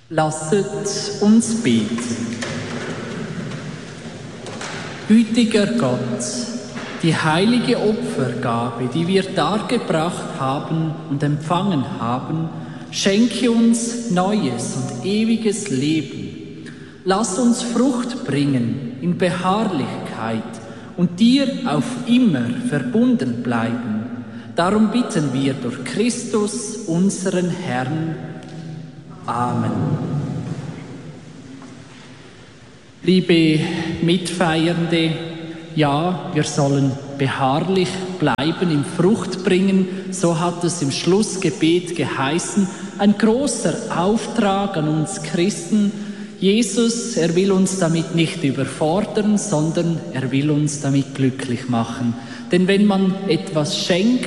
Lasset uns beten. Gütiger Gott, die heilige Opfergabe, die wir dargebracht haben und empfangen haben, schenke uns neues und ewiges Leben. Lass uns Frucht bringen in Beharrlichkeit und dir auf immer verbunden bleiben. Darum bitten wir durch Christus, unseren Herrn. Amen. Liebe Mitfeiernde, ja, wir sollen beharrlich bleiben im Fruchtbringen, so hat es im Schlussgebet geheißen. Ein großer Auftrag an uns Christen. Jesus, er will uns damit nicht überfordern, sondern er will uns damit glücklich machen. Denn wenn man etwas schenkt,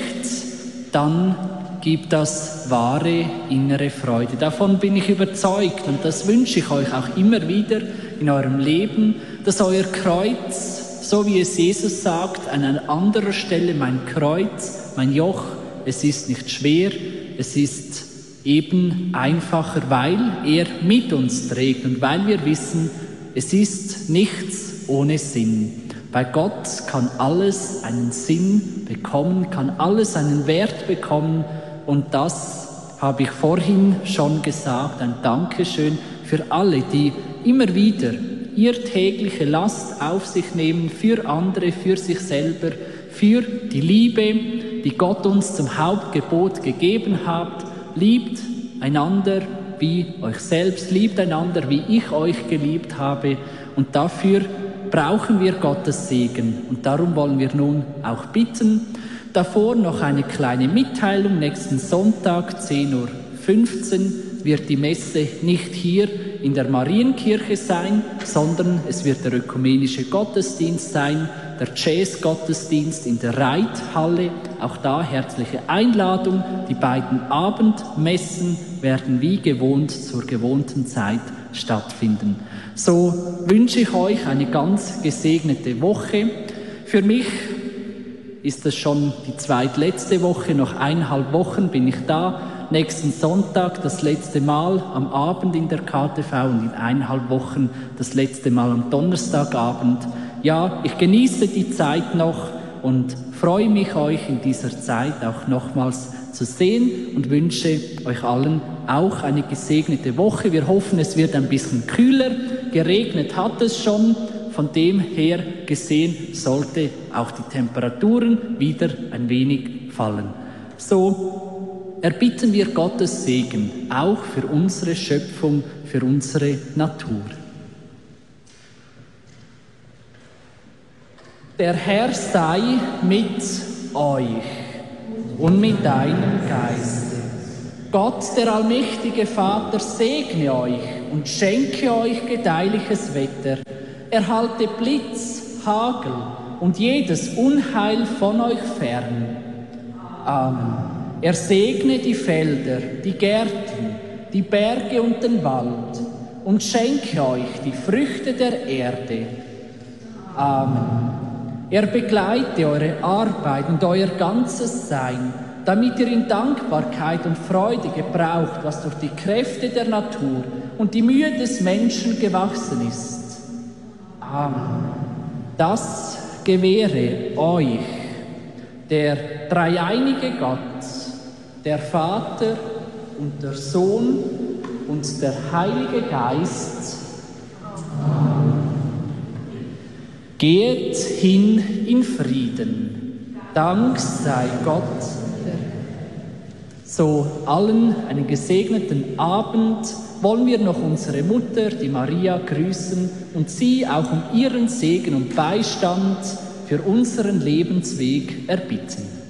dann gibt das wahre innere Freude. Davon bin ich überzeugt und das wünsche ich euch auch immer wieder in eurem Leben, dass euer Kreuz, so wie es Jesus sagt, an einer anderen Stelle, mein Kreuz, mein Joch, es ist nicht schwer, es ist eben einfacher, weil er mit uns trägt und weil wir wissen, es ist nichts ohne Sinn. Bei Gott kann alles einen Sinn bekommen, kann alles einen Wert bekommen. Und das habe ich vorhin schon gesagt, ein Dankeschön für alle, die immer wieder ihre tägliche Last auf sich nehmen, für andere, für sich selber, für die Liebe, die Gott uns zum Hauptgebot gegeben hat. Liebt einander wie euch selbst, liebt einander, wie ich euch geliebt habe. Und dafür brauchen wir Gottes Segen. Und darum wollen wir nun auch bitten. Davor noch eine kleine Mitteilung. Nächsten Sonntag, 10:15 Uhr, wird die Messe nicht hier in der Marienkirche sein, sondern es wird der ökumenische Gottesdienst sein, der Jazz-Gottesdienst in der Reithalle. Auch da herzliche Einladung. Die beiden Abendmessen werden wie gewohnt zur gewohnten Zeit stattfinden. So wünsche ich euch eine ganz gesegnete Woche. Für mich ist es schon die zweitletzte Woche, noch 1,5 Wochen bin ich da. Nächsten Sonntag das letzte Mal am Abend in der KTV und in 1,5 Wochen das letzte Mal am Donnerstagabend. Ja, ich genieße die Zeit noch und freue mich, euch in dieser Zeit auch nochmals zu sehen und wünsche euch allen auch eine gesegnete Woche. Wir hoffen, es wird ein bisschen kühler. Geregnet hat es schon. Von dem her gesehen sollte auch die Temperaturen wieder ein wenig fallen. So erbitten wir Gottes Segen auch für unsere Schöpfung, für unsere Natur. Der Herr sei mit euch und mit deinem Geiste. Gott, der allmächtige Vater, segne euch und schenke euch gedeihliches Wetter. Erhalte Blitz, Hagel und jedes Unheil von euch fern. Amen. Er segne die Felder, die Gärten, die Berge und den Wald und schenke euch die Früchte der Erde. Amen. Er begleite eure Arbeit und euer ganzes Sein, damit ihr in Dankbarkeit und Freude gebraucht, was durch die Kräfte der Natur und die Mühe des Menschen gewachsen ist. Amen. Das gewähre euch der dreieinige Gott, der Vater und der Sohn und der Heilige Geist. Amen. Geht hin in Frieden. Dank sei Gott. So allen einen gesegneten Abend. Wollen wir noch unsere Mutter, die Maria, grüßen und sie auch um ihren Segen und Beistand für unseren Lebensweg erbitten.